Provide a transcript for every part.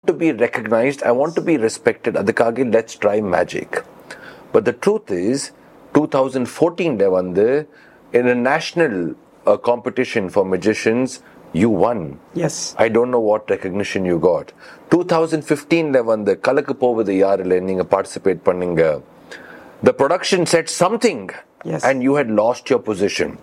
to be recognized, I want to be respected. Adukage let's try magic. But the truth is 2014 வந்து in a national competition for magicians you won. Yes. I don't know what recognition you got. 2015 வந்து கலக்கு போவது யாருல நீங்க participate பண்ணீங்க. The production said something. Yes. And you had lost your position.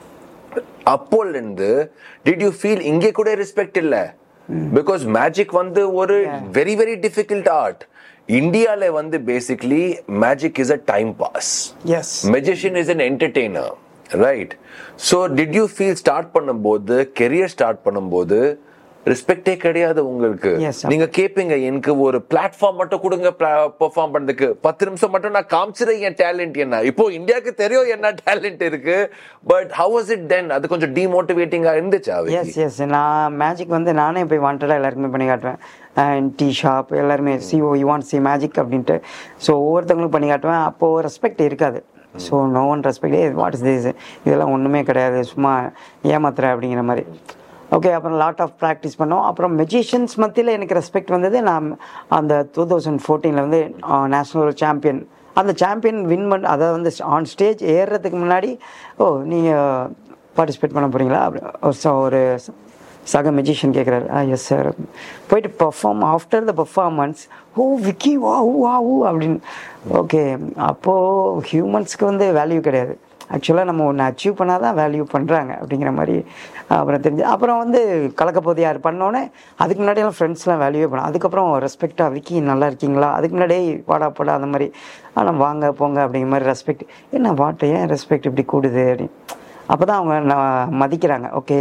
அப்போலிருந்து did you feel இங்கே கூட respect இல்ல? Because magic வந்து ஒரு very very difficult art. இந்தியால வந்து basically magic is a time pass. Yes. Magician is an entertainer, right? So did you feel start பண்ணும்போது career start பண்ணும்போது ரெஸ்பெக்டே கிடையாது உங்களுக்கு? நீங்க கேப்பீங்க எனக்கு ஒரு பிளாட்ஃபார்ம் மட்டும் கொடுங்க பெர்ஃபார்ம் பண்றதுக்கு, 10 நிமிஷம் மட்டும் நான் காமிச்சிரேன் என் டேலண்ட் என்ன. இப்போ இந்தியாவுக்கு தெரியும் என்ன டேலண்ட் இருக்கு, but how was it then? அது கொஞ்சம் டிமோட்டிவேட்டிங்கா இருந்துச்சா? எஸ் நான் மேஜிக் வந்து நானே போய் வாண்டடா எல்லாருக்குமே பண்ணி காட்டுவேன். டீ ஷாப் எல்லாருமே யூ வாண்ட் சி மேஜிக் அப்படின்ட்டு. ஸோ ஒவ்வொருத்தவங்களுக்கும் பண்ணி காட்டுவேன். அப்போது ரெஸ்பெக்ட் இருக்காது. So no one respect, what is this, இதெல்லாம் ஒன்றுமே கிடையாது, சும்மா ஏமாத்துற அப்படிங்கிற மாதிரி. ஓகே, அப்புறம் லாட் ஆஃப் ப்ராக்டிஸ் பண்ணோம். அப்புறம் மெஜிஷியன்ஸ் மத்தியில் எனக்கு ரெஸ்பெக்ட் வந்தது. நான் அந்த 2014 வந்து நேஷ்னல் சாம்பியன், அந்த சாம்பியன் வின் பண்ண, அதாவது வந்து ஆன் ஸ்டேஜ் ஏறுறதுக்கு முன்னாடி நீங்கள் பார்ட்டிசிபேட் பண்ண போகிறீங்களா அப்படி ஒரு சக மெஜிஷியன் கேட்குறாரு. Yes sir. போயிட்டு perform after the performance Vicky வா அப்படின்னு. ஓகே, அப்போது ஹியூமன்ஸ்க்கு வந்து வேல்யூ கிடையாது. ஆக்சுவலாக நம்ம ஒன்று அச்சீவ் பண்ணால் தான் வேல்யூ பண்ணுறாங்க அப்படிங்கிற மாதிரி அப்புறம் தெரிஞ்சு. அப்புறம் வந்து கலக்கப்போது யார் பண்ணோன்னே அதுக்கு முன்னாடியெல்லாம் ஃப்ரெண்ட்ஸ்லாம் வேல்யூவே பண்ணோம். அதுக்கப்புறம் ரெஸ்பெக்டாக விக்கி நல்லா இருக்கீங்களா, அதுக்கு முன்னாடியே வாடா போடா அந்த மாதிரி, ஆனால் வாங்க போங்க அப்படிங்கிற மாதிரி ரெஸ்பெக்ட். என்ன வாட்டை ஏன் ரெஸ்பெக்ட் இப்படி கூடுது அப்படின்னு. அப்போ தான் அவங்க மதிக்கிறாங்க. ஓகே,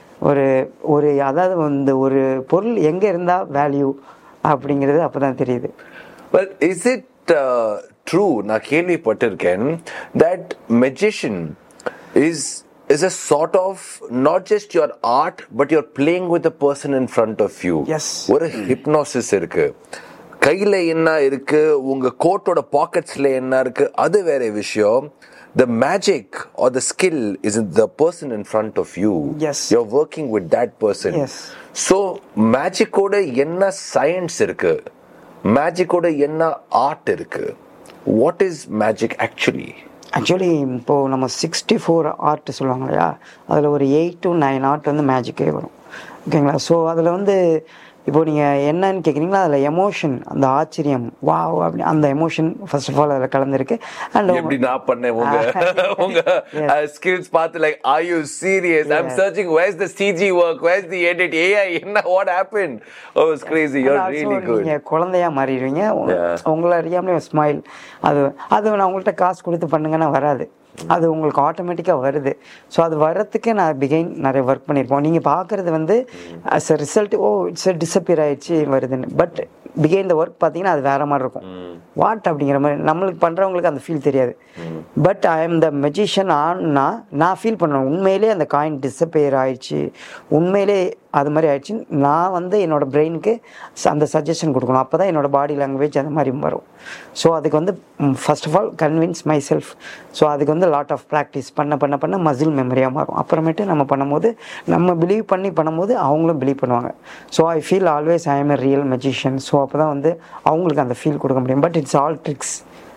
ஒரு அதாவது வந்து ஒரு பொருள் எங்கே இருந்தால் வேல்யூ அப்படிங்கிறது அப்போ தான் தெரியுது. பட் இஸ் இட் true, நான் கேள்விப்பட்டிருக்கேன் that magician is a sort of not just your art but you're playing with the person in front of you. Yes. ஒரு hypnosis இருக்கு, கையில என்ன இருக்கு, உங்க கோட்டோட பாக்கெட்ஸ்ல என்ன இருக்கு, அது வேற விஷயம். The magic or the skill is in the person in front of you. Yes. You're working with that person. Yes. So magic ஓட என்ன சயின்ஸ் இருக்கு, மேஜிக் ஓட என்ன ஆர்ட் இருக்கு? What is magic actually? Actually இப்போது நம்ம 64 ஆர்ட் சொல்லுவாங்க இல்லையா, அதில் ஒரு 8 to 9 ஆர்ட் வந்து மேஜிக்கே வரும். ஓகேங்களா? ஸோ அதில் வந்து இப்போது நீங்கள் என்னன்னு கேட்குறீங்களா, அதில் எமோஷன், அந்த ஆச்சரியம், வாவ் அப்படி அந்த எமோஷன் ஃபர்ஸ்ட் ஆஃப் ஆல் அதில் கலந்துருக்கு. அண்ட் எப்படி நான் பண்ணேன் உங்க ஸ்கில்ஸ் பார்த்து like are you serious? I'm searching where's the CG work, where's the edit, AI என்ன, what happened? Oh, it's crazy. You're really good. நீங்கள் குழந்தையா மாறிடுவீங்க, உங்களை அறியாமலே ஸ்மைல். அது நான் உங்கள்கிட்ட காசு கொடுத்து பண்ணுங்கன்னா வராது, அது உங்களுக்கு ஆட்டோமேட்டிக்காக வருது. ஸோ அது வர்றதுக்கு நான் நிறைய ஒர்க் பண்ணியிருப்போம். நீங்கள் பார்க்குறது வந்து as a result it's disappear ஆயிடுச்சு வருதுன்னு. பட் பிகைன் த ஒர்க் பார்த்தீங்கன்னா அது வேற மாதிரி இருக்கும். வாட் அப்படிங்கிற மாதிரி நம்மளுக்கு பண்ணுறவங்களுக்கு அந்த ஃபீல் தெரியாது. But I am the magician ஆன்னா நான் ஃபீல் பண்ணுவேன், உண்மையிலே அந்த காயின் டிஸப்பியர் ஆயிடுச்சு, உண்மையிலே அது மாதிரி ஆயிடுச்சு. நான் வந்து என்னோட பிரெயினுக்கு அந்த சஜஷன் கொடுக்கணும், அப்போ தான் என்னோட பாடி லாங்குவேஜ் அந்த மாதிரி வரும். ஸோ அதுக்கு வந்து first of all convince my self. So அதுக்கு வந்து லாட் ஆஃப் ப்ராக்டிஸ் பண்ண மசில் மெமரியாக மாறும். அப்புறமேட்டு நம்ம பண்ணும்போது, நம்ம பிலீவ் பண்ணும்போது அவங்களும் பிலீவ் பண்ணுவாங்க. So I feel always I am a real magician. So அப்போ தான் வந்து அவங்களுக்கு அந்த ஃபீல் கொடுக்க முடியும். But it's all tricks.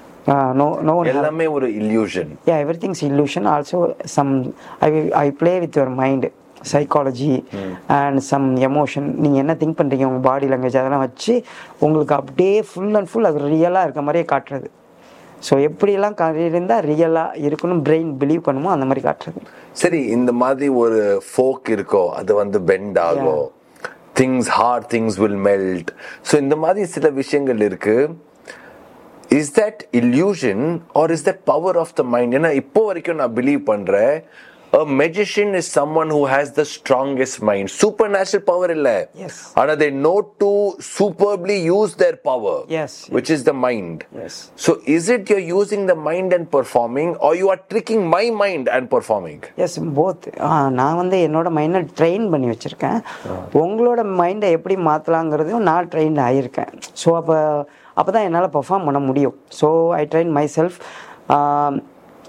எல்லாமே ஒரு illusion. Yeah, everything's illusion. Also some I play with your mind, psychology and some emotion. நீங்கள் என்ன திங்க் பண்ணுறீங்க, உங்கள் பாடி லாங்குவேஜ் அதெல்லாம் வச்சு உங்களுக்கு அப்படியே ஃபுல் அண்ட் ஃபுல் அது ரியலாக இருக்க மாதிரியே காட்டுறது. ஸோ எப்படியெல்லாம் இருந்தால் ரியலாக இருக்கணும், பிரெயின் பிலீவ் பண்ணுமோ அந்த மாதிரி காட்டுறது. சரி, இந்த மாதிரி ஒரு ஃபோக் இருக்கோ, அது வந்து பெண்ட் ஆகும், things heart things will melt. So இந்த மாதிரி சில விஷயங்கள் இருக்கு. Is that illusion or is that power of the mind? ஏன்னா இப்போ வரைக்கும் நான் பிலீவ் பண்றேன், a magician is someone who has the strongest mind. Supernatural power இல்ல, ஆனா they know to superbly use their power, which is the mind. So is it you're using the mind and performing, or you are tricking my mind and performing? Yes, both. நான் வந்து என்னோட மைண்டை train பண்ணி வச்சிருக்கேன், உங்களோட மைண்டை எப்படி மாற்றலாங்கிறதையும் நான் ட்ரெயின் ஆகியிருக்கேன். ஸோ அப்போ தான் என்னால் பர்ஃபார்ம் பண்ண முடியும். So I train my self.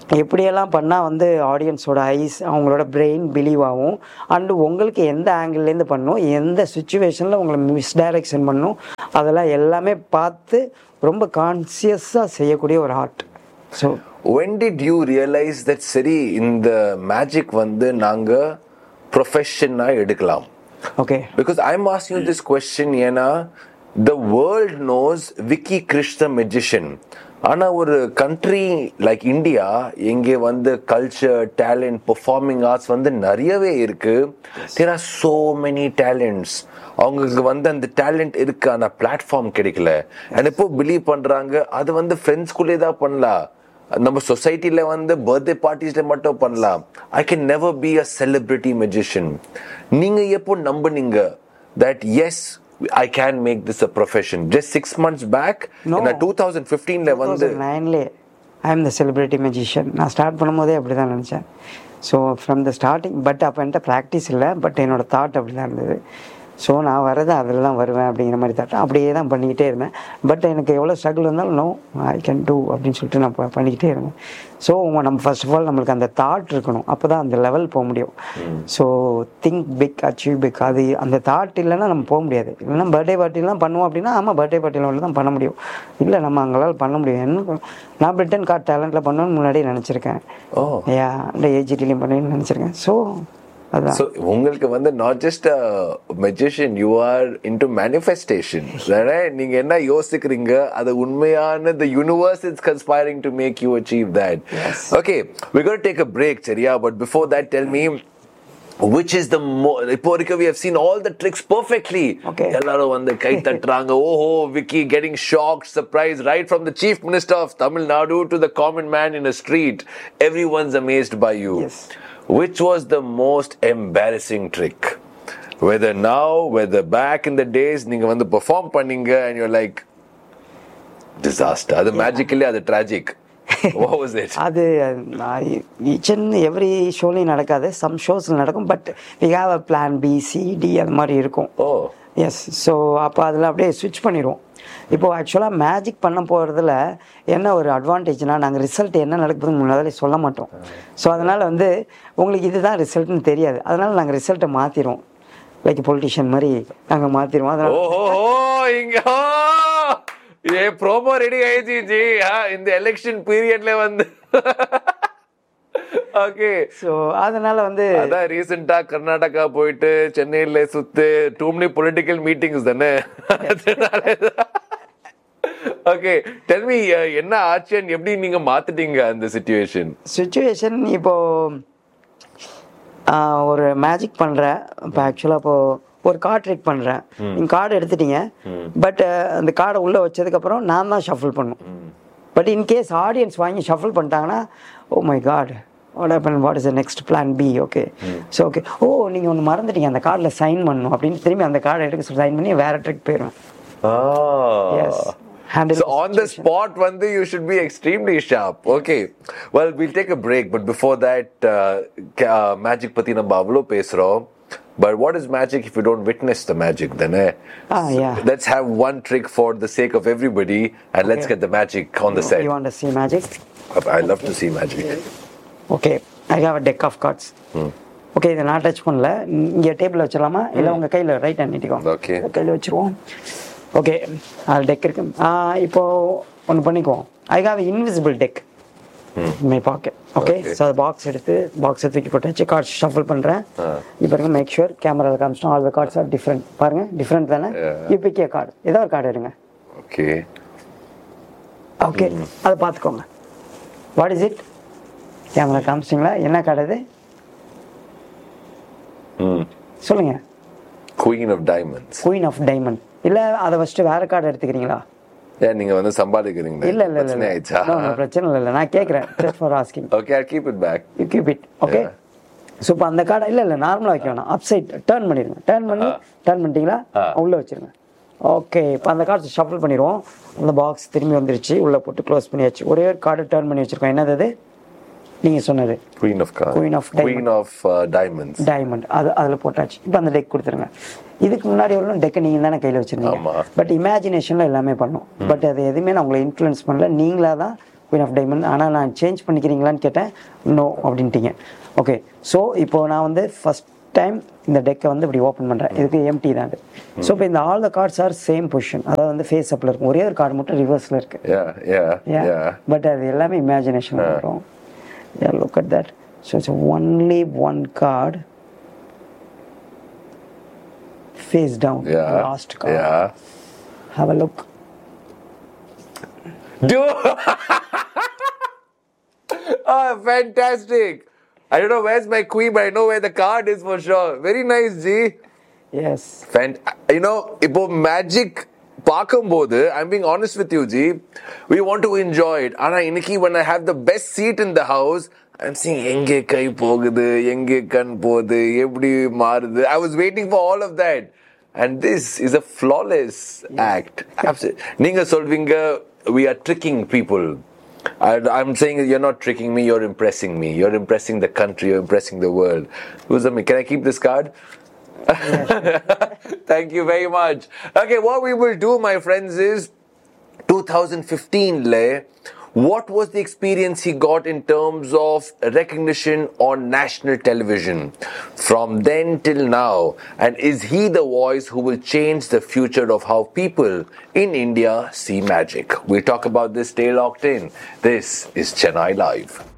எப்படியெல்லாம் பண்ணால் வந்து ஆடியன்ஸோட ஐஸ் அவங்களோட பிரெயின் பிலீவ் ஆகும். அண்டு உங்களுக்கு எந்த ஆங்கிள்லேருந்து பண்ணணும், எந்த சுச்சுவேஷனில் உங்களை மிஸ்டைரக்ஷன் பண்ணணும், அதெல்லாம் எல்லாமே பார்த்து ரொம்ப கான்சியஸாக செய்யக்கூடிய ஒரு art. So when did you realize that சரி இந்த மேஜிக் வந்து நாங்கள் ப்ரொஃபஷனாக எடுக்கலாம்? Okay, because I'm asking you this question ஏன்னா the world knows Vicky Krish the magician. ஆனா ஒரு கண்ட்ரி லைக் இந்தியா எங்கே வந்து கல்ச்சர், டேலண்ட், பெர்ஃபார்மிங் ஆர்ட்ஸ் வந்து நிறையவே இருக்கு. There are so many talents. அவங்களுக்கு வந்து அந்த டேலண்ட் இருக்கு, அந்த பிளாட்ஃபார்ம் கிடைக்கல. அண்ட் இப்போ பிலீவ் பண்றாங்க அது வந்து ஃப்ரெண்ட்ஸ்குள்ளே தான் பண்ணலாம், நம்ம சொசைட்டில வந்து பர்த்டே பார்ட்டிஸ்ல மட்டும் பண்ணலாம். I can never be a celebrity magician. நீங்க எப்போ நம்புனீங்க that yes I can make this a profession? Just 6 months back? No. In 2015 வந்து 2009 I am the celebrity magician. நான் ஸ்டார்ட் பண்ணும்போதே அப்படி தான் நினச்சேன். So from the starting. But அப்போ என்கிட்ட ப்ராக்டிஸ் இல்லை, பட் என்னோட தாட் அப்படி தான் இருந்தது. ஸோ நான் வரது அதில் தான் வருவேன் அப்படிங்கிற மாதிரி தாட் அப்படியே தான் பண்ணிக்கிட்டே இருந்தேன். பட் எனக்கு எவ்வளோ ஸ்ட்ரகிள் இருந்தாலும் நோ ஐ கேன் டூ அப்படின்னு சொல்லிட்டு நான் பண்ணிக்கிட்டே இருந்தேன். ஸோ நம்ம ஃபர்ஸ்ட் ஆஃப் ஆல் நம்மளுக்கு அந்த தாட் இருக்கணும், அப்போ தான் அந்த லெவல் போக முடியும். So think big, achieve big. அது அந்த தாட் இல்லைன்னா நம்ம போக முடியாது. இல்லைன்னா பர்த்டே பார்ட்டிலாம் பண்ணுவோம் அப்படின்னா ஆமாம் பர்த்டே பார்ட்டியில் தான் பண்ண முடியும். இல்லை நம்ம அங்களால் பண்ண முடியும். என்ன நான் பிரிட்டன் கார்ட் டேலண்ட்டில் பண்ணணும்னு முன்னாடியே நினச்சிருக்கேன். அந்த ஏஜிடிலையும் பண்ணணும்னு நினச்சிருக்கேன். ஸோ So உங்களுக்கு வந்து not just a magician, you are into manifestation. நீங்க என்ன யோசிக்கிறீங்க அது உண்மையான the universe is conspiring to make you achieve that. Yes. Okay, we're going to take a break, சரியா? But before that, tell me which is the இப்போ வரைக்கும் we have seen all the tricks perfectly. Okay. எல்லாரும் வந்து கை தட்டுறாங்க. ஓஹோ, Vicky getting shocked, surprised, right from the chief minister of Tamil Nadu to the common man in a street. Everyone's amazed by you. Yes. Which was the most embarrassing trick? Whether now, whether back in the days, நீங்க வந்து perform பண்ணீங்க and you're like disaster. அது magically அது tragic. What was it? அது each and every ஷோலையும் நடக்காது, some ஷோஸில் நடக்கும். But we have a plan B, C, D அது மாதிரி இருக்கும். எஸ். ஸோ அப்போ அதில் அப்படியே ஸ்விட்ச் பண்ணிடுவோம். இப்போது ஆக்சுவலாக மேஜிக் பண்ண போகிறதுல என்ன ஒரு அட்வான்டேஜ்னால் நாங்கள் ரிசல்ட் என்ன நடக்குதுன்னு முன்னாடி சொல்ல மாட்டோம். ஸோ அதனால் வந்து உங்களுக்கு இதுதான் ரிசல்ட்னு தெரியாது. அதனால் நாங்கள் ரிசல்ட்டை மாற்றிடுவோம். லைக் பொலிட்டிஷியன் மாதிரி நாங்கள் மாற்றிடுவோம். அதனால் இங்கே ப்ரோமோ ரெடி ஆயிடுச்சு இந்த எலெக்ஷன் பீரியட்ல வந்து. ஓகே. ஸோ அதனால வந்து அதான் ரீசெண்டா கர்நாடகா போயிட்டு சென்னையில சுத்து டூ மெனி பொலிட்டிக்கல் மீட்டிங்ஸ் தானே. ஓகே, டெல் மீ என்ன ஆச்சு, எப்படி நீங்க மாத்திட்டீங்க அந்த சிச்சுவேஷன்? இப்போ ஒரு மேஜிக் பண்றேன். இப்போ ஆக்சுவலா இப்போ ஒரு கார்டு ட்ரிக் பண்றேன். நீங்க கார்டு எடுத்துட்டீங்க, பட் அந்த கார்டை உள்ள வச்சதுக்கு அப்புறம் நான் தான் ஷஃபிள் பண்ணும். பட் இன்கேஸ் ஆடியன்ஸ் வாங்கி ஷஃபிள் பண்ணிட்டாங்கன்னா oh my God what is the next plan B? Okay. So okay, ஓ நீங்கள் ஒன்று மறந்துட்டீங்க அந்த கார்டில் சைன் பண்ணணும் அப்படின்னு திரும்பி அந்த கார்டை எடுக்க சைன் பண்ணி வேற ட்ரிக் போயிடுவேன். S. So on the spot வந்து you should be extremely sharp. Okay, well we'll take a break, but before that magic பத்தி நம்ம அவ்வளோ பேசுறோம். But what is magic if you don't witness the magic then? Yeah. Let's have one trick for the sake of everybody and let's get the magic on the set. You want to see magic? I love to see magic. Okay, I have a deck of cards. Okay, இதை நான் touch பண்ணல. இங்கே டேபிளில் வச்சிடலாமா இல்லை உங்கள் கையில் right hand நீட்டிக்கோங்க. Okay, கையில் வச்சுருவோம். ஓகே, அது டெக் இருக்கு. இப்போது ஒன்று பண்ணிக்குவோம். I have invisible tech my packet. Okay, so அது பாக்ஸை தூக்கி போட்டாச்சு. கார்ட்ஸ் ஷஃபிள் பண்ணுறேன். இப்போ இருக்க மேக் ஷூர் கேமராவில் காமிச்சிட்டோம். All the cards are different. பாருங்கள், டிஃப்ரெண்ட் தானே. இப்போக்கே கார்டு ஏதோ ஒரு கார்டு எடுங்க. ஓகே ஓகே, அதை பார்த்துக்கோங்க. What is it? கேமரா காமிச்சிங்களா? என்ன கார்டு அது சொல்லுங்க. Queen of diamonds. Queen of diamond. இல்லை அதை ஃபஸ்ட்டு வேற கார்டு எடுத்துக்கிறீங்களா? நீங்க வந்து சம்பாதிக்கிறீங்க. இல்ல பிரச்சனை இல்லை, நான் கேட்குறேன். Just for asking. Okay, I keep it back. You keep it. Okay. So இப்போ அந்த கார்டை இல்லை நார்மலாக வைக்க வேணாம், அப் சைட் டர்ன் பண்ணிடுங்க. டர்ன் பண்ணிட்டீங்களா? உள்ளே வச்சிருங்க. ஓகே, இப்போ அந்த கார்டு ஷஃபிள் பண்ணிடுவோம். அந்த பாக்ஸ் திரும்பி வந்துருச்சு, உள்ளே போட்டு க்ளோஸ் பண்ணியாச்சு. ஒரே ஒரு கார்டு டர்ன் பண்ணி வச்சிருக்கோம். என்னது அது நீங்கள் சொன்னது? Queen of diamonds. அது அதில் போட்டாச்சு. இப்போ அந்த டெக் கொடுத்துருங்க. இதுக்கு முன்னாடி வரணும் டெக்கை நீங்கள் தானே கையில் வச்சுருந்தீங்க. பட் இமேஜினேஷனில் எல்லாமே பண்ணோம். பட் அது எதுவுமே நான் உங்களை இன்ஃப்ளூயன்ஸ் பண்ணல, நீங்களாக தான் குயின் ஆஃப் டைமண்ட். ஆனால் நான் சேஞ்ச் பண்ணிக்கிறீங்களான்னு கேட்டேன், நோ அப்படின்ட்டீங்க. ஓகே, ஸோ இப்போ நான் வந்து ஃபஸ்ட் டைம் இந்த டெக்கை வந்து இப்படி ஓப்பன் பண்ணுறேன். இதுக்கு எம்டி தான் அது. ஸோ இப்போ இந்த all the cards R same position, அதாவது வந்து ஃபேஸ் அப்பில் இருக்கும். ஒரே ஒரு கார்டு மட்டும் ரிவர்ஸில் இருக்கு. பட் அது எல்லாமே இமேஜினேஷன் வரும். Look at that. So it's only one card face down. Last card. Have a look. Dude. Oh, fantastic. I don't know where's my queen, but I know where the card is for sure. Very nice, G. Yes. You know, ipo magic பார்க்கும்போது, I'm being honest with you, G, we want to enjoy it. ஆனா இன்னைக்கு when I have the best seat in the house, I'm seeing எங்கே கை போகுது, எங்கே கண் போகுது, எப்படி மாறுது. I was waiting for all of that. And this is a flawless act. Absolutely. நீங்க சொல்வீங்க, we are tricking people. I'm saying you're not tricking me, you're impressing me. You're impressing the country, you're impressing the world. Can I keep this card? Thank you very much. Okay, what we will do, my friends, is 2015 what was the experience he got in terms of recognition on national television from then till now, and is he the voice who will change the future of how people in India see magic? We'll talk about this. Stay locked in. This is Chennai Live.